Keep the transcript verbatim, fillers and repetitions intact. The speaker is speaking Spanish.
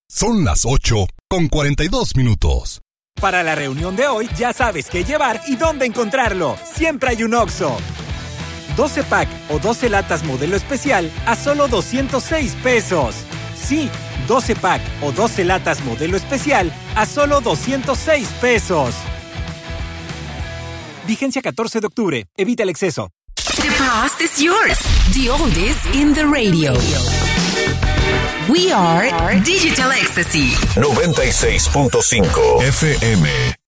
Son las ocho con cuarenta y dos minutos. Para la reunión de hoy ya sabes qué llevar y dónde encontrarlo. Siempre hay un Oxxo. doce pack o doce latas modelo especial a solo doscientos seis pesos. Sí, doce pack o doce latas modelo especial a solo doscientos seis pesos. Vigencia catorce de octubre. Evita el exceso. The past is yours. The oldies in the radio. We are Digital Ecstasy. noventa y seis punto cinco F M.